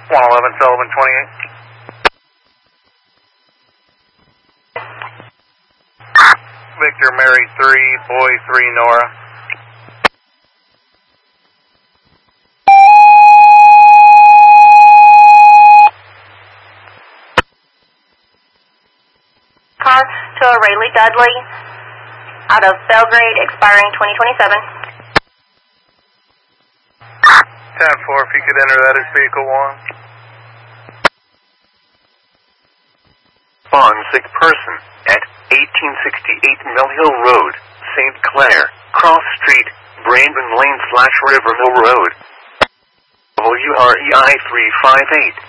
111 Sullivan 28. Victor, Mary 3, Boy 3, Nora. Car to Rayleigh Dudley out of Belgrade, expiring 2027. 10-4, if you could enter that as vehicle 1. On sick person at 1868 Mill Hill Road, St. Clair, Cross Street, Brandon Lane / River Mill Road. WREI 358.